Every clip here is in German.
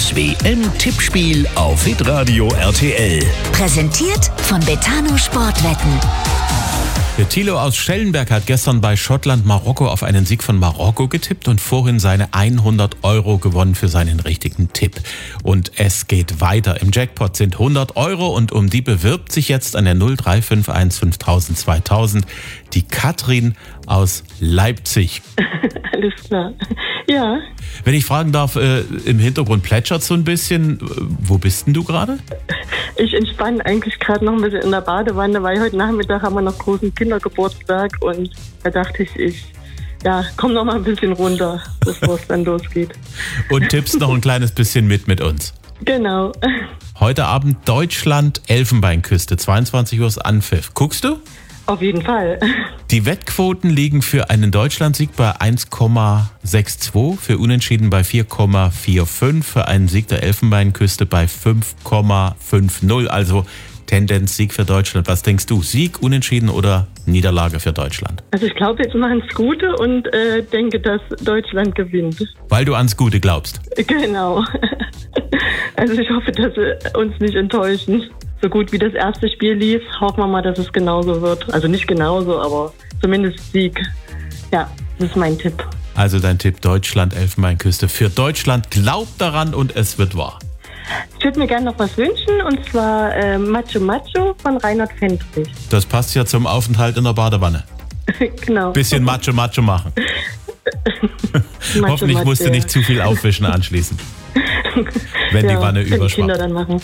Das WM-Tippspiel auf Hitradio RTL. Präsentiert von Betano Sportwetten. Der Thilo aus Schellenberg hat gestern bei Schottland-Marokko auf einen Sieg von Marokko getippt und vorhin seine 100 € gewonnen für seinen richtigen Tipp. Und es geht weiter. Im Jackpot sind 100 € und um die bewirbt sich jetzt an der 0351 5000 2000 die Katrin aus Leipzig. Alles klar. Ja. Wenn ich fragen darf, im Hintergrund plätschert so ein bisschen. Wo bist denn du gerade? Ich entspanne eigentlich gerade noch ein bisschen in der Badewanne, weil heute Nachmittag haben wir noch großen Kindergeburtstag und da dachte ich komm noch mal ein bisschen runter, bevor es dann losgeht. Und tippst noch ein kleines bisschen mit uns. Genau. Heute Abend Deutschland, Elfenbeinküste, 22 Uhr ist Anpfiff. Guckst du? Auf jeden Fall. Die Wettquoten liegen für einen Deutschlandsieg bei 1,62, für Unentschieden bei 4,45, für einen Sieg der Elfenbeinküste bei 5,50. Also Tendenz Sieg für Deutschland. Was denkst du? Sieg, Unentschieden oder Niederlage für Deutschland? Also ich glaube, jetzt machen es Gute und denke, dass Deutschland gewinnt. Weil du ans Gute glaubst. Genau. Also ich hoffe, dass sie uns nicht enttäuschen. So gut wie das erste Spiel lief, hoffen wir mal, dass es genauso wird. Also nicht genauso, aber zumindest Sieg. Ja, das ist mein Tipp. Also dein Tipp Deutschland, Elfenbeinküste. Für Deutschland, glaubt daran und es wird wahr. Ich würde mir gerne noch was wünschen, und zwar Macho Macho von Reinhard Fendrich. Das passt ja zum Aufenthalt in der Badewanne. Genau. Bisschen Macho Macho machen. Hoffentlich musst du nicht zu viel aufwischen anschließend, wenn die Wanne überschwappt. Kinder dann machen.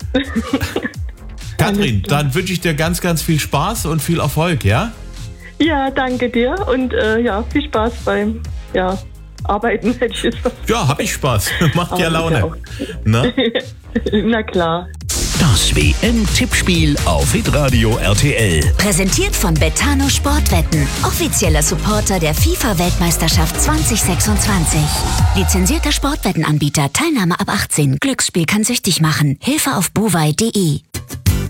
Katrin, dann wünsche ich dir ganz, ganz viel Spaß und viel Erfolg, ja? Ja, danke dir und viel Spaß beim Arbeiten, hätte ich jetzt fast. Ja, hab ich Spaß. Macht ja Laune. Na? Na klar. Das WM-Tippspiel auf Hitradio RTL. Präsentiert von Betano Sportwetten. Offizieller Supporter der FIFA-Weltmeisterschaft 2026. Lizenzierter Sportwettenanbieter. Teilnahme ab 18. Glücksspiel kann süchtig machen. Hilfe auf buwei.de.